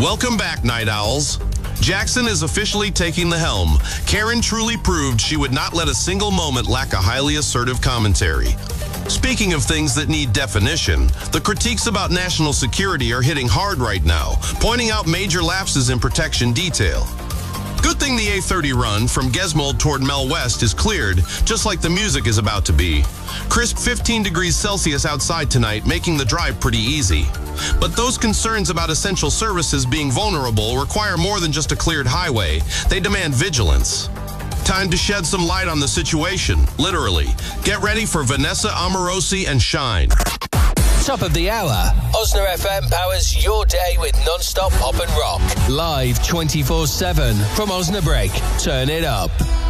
Welcome back, Night Owls. Jackson is officially taking the helm. Karen truly proved she would not let a single moment lack a highly assertive commentary. Speaking of things that need definition, the critiques about national security are hitting hard right now, pointing out major lapses in protection detail. Good thing the A30 run from Gesmold toward Mel West is cleared, just like the music is about to be. Crisp 15 degrees Celsius outside tonight, making the drive pretty easy. But those concerns about essential services being vulnerable require more than just a cleared highway. They demand vigilance. Time to shed some light on the situation, literally. Get ready for Vanessa Amorosi and Shine. Top of the hour. Osna FM powers your day with non-stop pop and rock. Live 24/7 from Osnabrück. Turn it up.